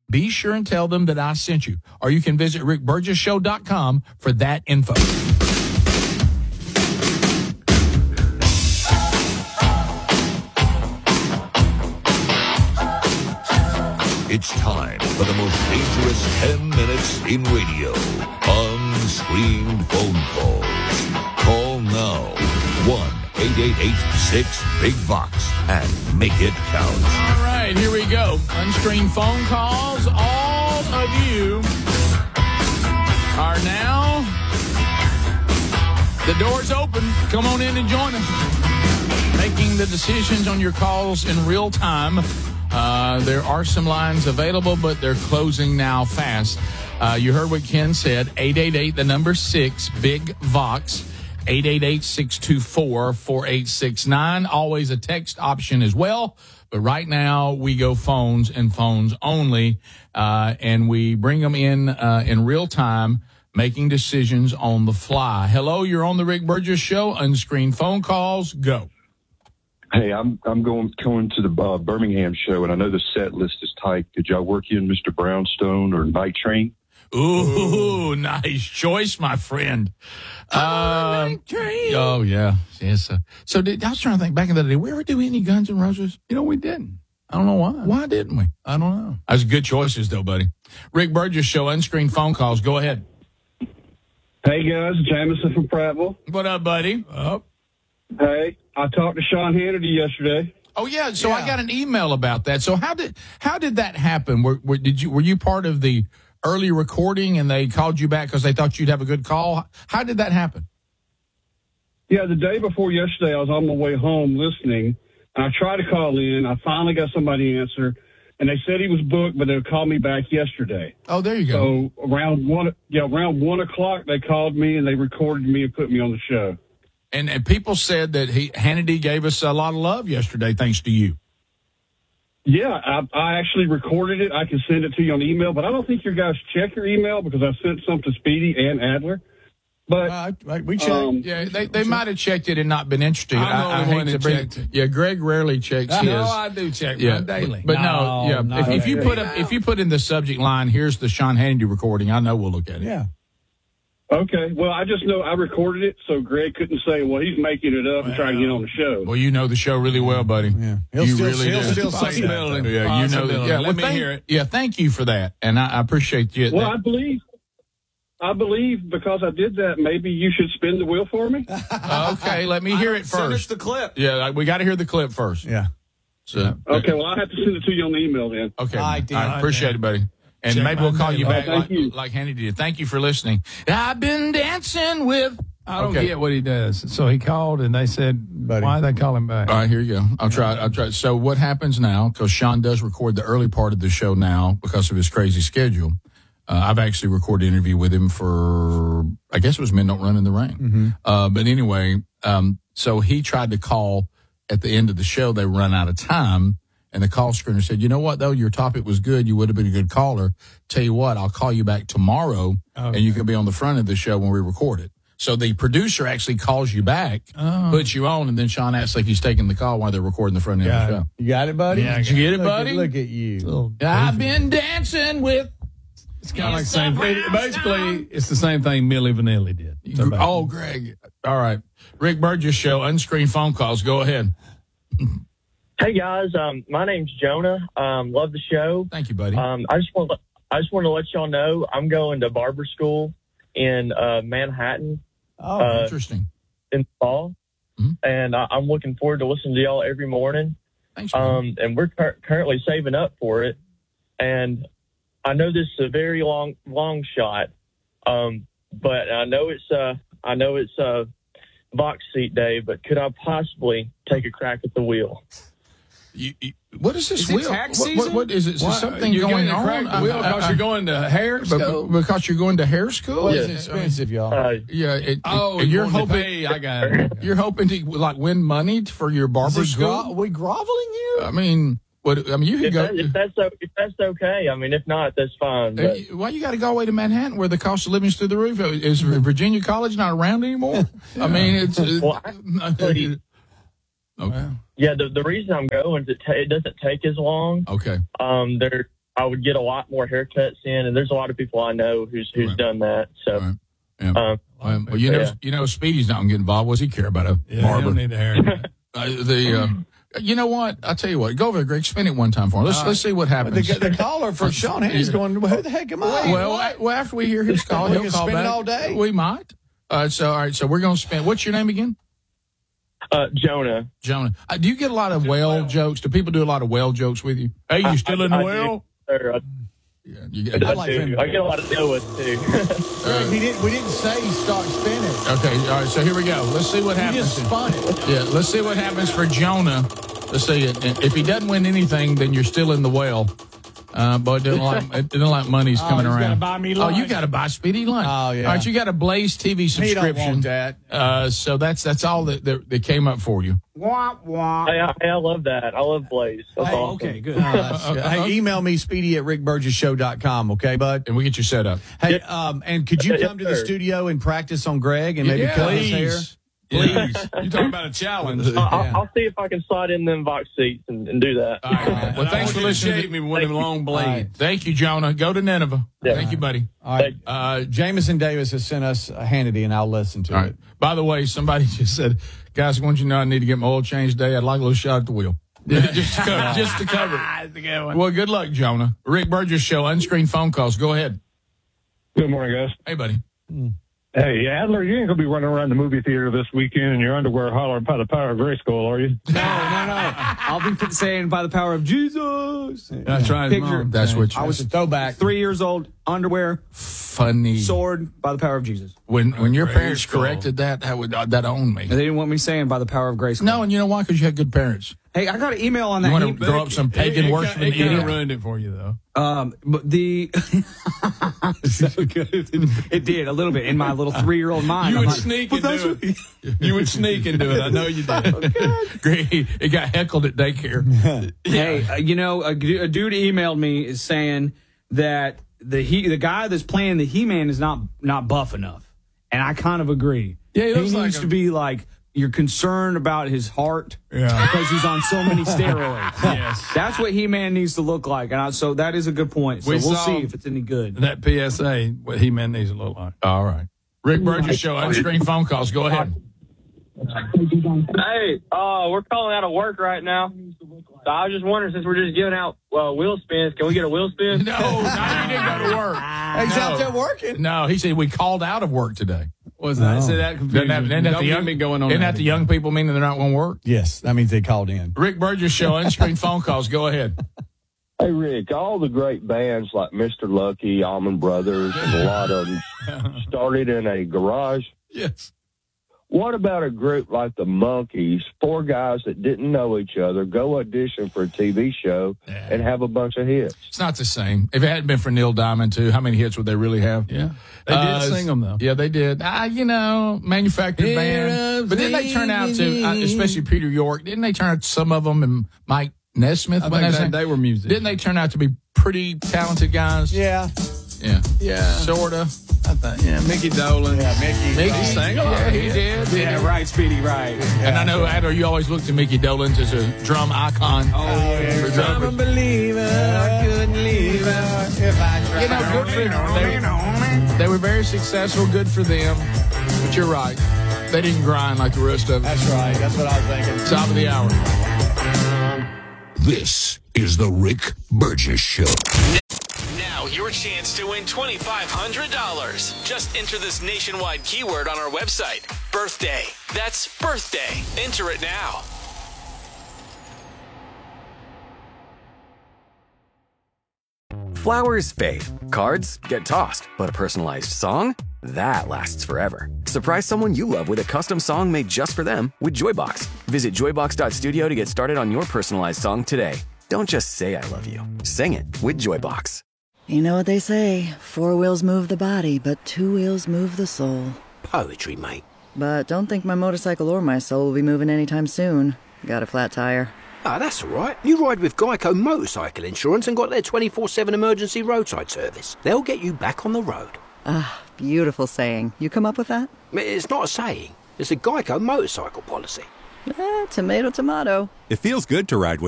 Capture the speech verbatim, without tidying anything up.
be sure and tell them that I sent you. Or you can visit rick burgess show dot com for that info. It's time for the most dangerous ten minutes in radio. Unscreened phone calls. Call now. one eight eight eight six big vox and make it count. All right, here we go. Unscreened phone calls. All of you are now. The door's open. Come on in and join us. Making the decisions on your calls in real time. Uh, there are some lines available, but they're closing now fast. Uh, you heard what Ken said. eight eight eight, the number six, Big Vox. eight eight eight, six two four, four eight six nine. Always a text option as well. But right now, we go phones and phones only. Uh, and we bring them in uh, in real time, making decisions on the fly. Hello, you're on the Rick Burgess Show. Unscreened phone calls. Go. Hey, I'm I'm going going to the uh, Birmingham show, and I know the set list is tight. Could y'all work in Mister Brownstone or Night Train? Ooh, nice choice, my friend. Uh, Night Train. Oh, yeah. Yes. Uh, so did, I was trying to think back in the day, did we ever do any Guns N' Roses? You know, we didn't. I don't know why. Why didn't we? I don't know. That was good choices, though, buddy. Rick Burgess Show, unscreened phone calls. Go ahead. Hey, guys. Jamison from Prattville. What up, buddy? Up. Hey, I talked to Sean Hannity yesterday. Oh yeah, so Yeah. I got an email about that. So how did how did that happen? Were, were did you were you part of the early recording and they called you back because they thought you'd have a good call? How did that happen? Yeah, the day before yesterday, I was on my way home listening, and I tried to call in. I finally got somebody answer, and they said he was booked, but they would call me back yesterday. Oh, there you go. So around one, yeah, around one o'clock, they called me and they recorded me and put me on the show. And and people said that he Hannity gave us a lot of love yesterday, thanks to you. Yeah, I, I actually recorded it. I can send it to you on email, but I don't think your guys check your email because I sent some to Speedy and Adler. But Uh, I- we checked. um, Yeah, they they might have checked it and not been interested. I'm the only hate one to that bring- checked it. Yeah, Greg rarely checks his. No, I do check Yeah, mine daily. but no, No, yeah. not If, if you daily. put a, if you put in the subject line, here's the Sean Hannity recording, I know we'll look at it. Yeah. okay, well, I just know I recorded it, so Greg couldn't say, well, he's making it up and trying to get on the show. Well, you know the show really well, buddy. Yeah. He'll you still, really he'll do. still say that. Possibility. Yeah, you know. Possibility. Yeah, Let well, me thank, hear it. Yeah, thank you for that, and I, I appreciate you. Well, I believe, I believe because I did that, maybe you should spin the wheel for me. okay, let me hear it Send us first. the clip. Yeah, we got to hear the clip first. Yeah. So, Okay, well, I'll have to send it to you on the email then. okay, I did. I appreciate it, buddy. And Check maybe we'll my call you mail. back Oh, thank like, you. like Hannity did. Thank you for listening. I've been dancing with. I don't Okay. get what he does. So he called and they said, why did they call him back? All right, here you go. I'll try. I'll try. So what happens now? Because Sean does record the early part of the show now because of his crazy schedule. Uh, I've actually recorded an interview with him for, I guess it was Men Don't Run in the Rain. Mm-hmm. Uh, but anyway, um, so he tried to call at the end of the show. They run out of time. And the call screener said, you know what, though? Your topic was good. You would have been a good caller. Tell you what, I'll call you back tomorrow, Okay. and you can be on the front of the show when we record it. So the producer actually calls you back, Oh. puts you on, and then Sean acts like he's taking the call while they're recording the front end of Got the it. show. You got it, buddy? Yeah, I Did you get it, Look buddy? At, look at you. Little I've goofy. been dancing with. It's kind of like the same. It, basically, it's the same thing Milli Vanilli did. It's about- Oh, Greg. All right. Rick Burgess Show, unscreened phone calls. Go ahead. Hey guys, um, my name's Jonah. Um, love the show. Thank you, buddy. Um, I just want to, I just want to let y'all know I'm going to barber school in uh, Manhattan oh, uh, interesting. in the fall, Mhm. and I, I'm looking forward to listening to y'all every morning. Thanks, man. Um, and we're cur- currently saving up for it, and I know this is a very long, long shot, um, but I know it's, uh, I know it's uh, box seat day. But could I possibly take a crack at the wheel? You, you, what is this Is it wheel? tax What- what, season? what is it? Is there Why- something you're going getting a on? crack the wheel I- I- because I- you're going to hair but- school? because you're going to hair school? Well, Yeah, it's expensive, y'all. Uh, Yeah. It, Oh, it, you're going to hoping. pay, I got it. You're hoping to like win money for your barber Is it school. gro- we groveling you? I mean, what? I mean, you could if, go. that, if that's o- if that's okay, I mean, if not, that's fine. But Why you got to go away to Manhattan where the cost of living is through the roof? Is Virginia College not around anymore? I mean, it's. uh, Well, actually- okay. yeah, the the reason I'm going is it, ta- it doesn't take as long. Okay. Um, there, I would get a lot more haircuts in, and there's a lot of people I know who's who's Right. done that. So, Right. Yeah. um, Well, well, you know, yeah. you know, Speedy's not gonna get involved. What's he care about a Yeah, barber? you don't need a haircut. Uh, the, uh, you know what? I'll tell you what. Go over there, Greg. Spin it one time for him. Let's let's see what The, happens. the caller for Sean Hayes going, well, who the heck am I? well, I- well, after we hear his call, We he'll can call spin it back. all day. We might. Uh, so, all right. So we're gonna spin. What's your name again? uh, Jonah. Jonah. Uh, do you get a lot of whale jokes? Do people do a lot of whale jokes with you? Hey, you still I- in the I do. whale? Or, uh, Yeah, you get, I, like do. him. I get a lot of Noahs too. Greg, he didn't, we didn't say start spinning. okay. All right. So here we go. Let's see what You happens. just spun it. Yeah, let's see what happens for Jonah. Let's see it. If he doesn't win anything, then you're still in the well. Uh, but it didn't like it didn't like money's coming he's around. gotta buy me Oh, lunch. you got to buy Speedy lunch. Oh, yeah. All right, you got a Blaze T V He subscription. don't want that. Uh, so that's that's all that, that that came up for you. Wah, wah. Hey, I, hey, I love that. I love Blaze. That's Hey, awesome. Okay, good. Uh, that's good. Hey, email me, Speedy at rick burgess show dot com, okay, bud? And we get you set up. Hey, um, and could you Yes, come to the sir. studio and practice on Greg and maybe Yeah, cut his hair? please. Please. You talking about a challenge. I'll, I'll- Yeah. I'll see if I can slide in them box seats and, and do that. All right, man. Well, And I thanks want for you to listening. shave me with them long blades. Thank you, Jonah. Go to Nineveh. Yeah. Thank you, buddy. All right. Uh, Jameson Davis has sent us a Hannity, and I'll listen to all right. it. By the way, somebody just said, guys, I want you to know I need to get my oil changed today. I'd like a little shot at the wheel. just to cover, just to cover. That's a good one. Well, good luck, Jonah. Rick Burgess Show, unscreened phone calls. Go ahead. Good morning, guys. Hey, buddy. Hey, Adler, you ain't gonna be running around the movie theater this weekend in your underwear hollering by the power of Grayskull, are you? No, no, no. I'll be saying by the power of Jesus. That's right. Picture- Mom. That's what you I was It's a throwback. three years old, underwear, funny. sword, by the power of Jesus. when when your Grayskull. parents corrected that, that would uh, that owned me. And they didn't want me saying by the power of grace. No, and you know why? Because you had good parents. Hey, I got an email on You that. want to He- grow up some pagan It- it, worshiping It, kind idiot. of ruined it for you, though. Um, but the so good. It did a little bit in my little three-year-old mind. You I'm would like, sneak "But and that's do what- it. You would sneak and do it. I know you did. Great. It got heckled at daycare. Hey, uh, you know, a, du- a dude emailed me is saying that the he the guy that's playing the He-Man is not not buff enough, and I kind of agree. Yeah, he he looks needs like a- to be like. You're concerned about his heart Yeah. because he's on so many steroids. Yes. That's what He-Man needs to look like, and I, so that is a good point. So We we will saw- see if it's any good. That P S A, what he meant needs to look like. All right. Rick Burgess Show, unscreened phone calls. Go ahead. Hey, uh, we're calling out of work right now. So I was just wondering, since we're just giving out uh, wheel spins, can we get a wheel spin? No, no, he didn't go to work. He's No. out there working. No, he said we called out of work today. Was that? So that Doesn't confusing. that, isn't that Don't the get young, me going on isn't that the young people meaning they're not going to work? Yes, that means they called in. Rick Burgess Show, unscreened phone calls. Go ahead. Hey, Rick, all the great bands like Mister Lucky, Allman Brothers, and a lot of them started in a garage. Yes. What about a group like the Monkees, four guys that didn't know each other, go audition for a T V show Yeah. and have a bunch of hits? It's not the same. If it hadn't been for Neil Diamond, too, how many hits would they really have? Yeah. They Uh, did sing them, though. Yeah, they did. Ah, you know, manufactured band. But didn't they turn out to, uh, especially Peter York, didn't they turn out some of them and Mike Nesmith? I when think they they, sang- they were musicians. Didn't they turn out to be pretty talented guys? Yeah. Yeah. Yeah. Sort of. I think, yeah, Mickey Dolan. Yeah, Mickey. Mickey Right. sang a lot. Yeah, he did. Yeah, right, Speedy, right. And I know, Adler, you always looked at Mickey Dolenz as a drum icon. Oh, yeah. For drummers. believer. I couldn't leave her if I tried. You know, good for them. They, they were very successful. Good for them. But you're right. They didn't grind like the rest of us. That's right. That's what I was thinking. Top of the hour. This is the Rick Burgess Show. Now your chance to win twenty-five hundred dollars. Just enter this nationwide keyword on our website. Birthday. That's birthday. Enter it now. Flowers fade. Cards get tossed. But a personalized song? That lasts forever. Surprise someone you love with a custom song made just for them with Joybox. Visit joybox dot studio to get started on your personalized song today. Don't just say I love you. Sing it with Joybox. You know what they say, four wheels move the body, but two wheels move the soul. Poetry, mate. But don't think my motorcycle or my soul will be moving anytime soon. Got a flat tire. Ah, that's all right. You ride with Geico Motorcycle Insurance and got their twenty-four seven emergency roadside service. They'll get you back on the road. Ah, beautiful saying. You come up with that? It's not a saying. It's a Geico motorcycle policy. Eh, tomato, tomato. It feels good to ride with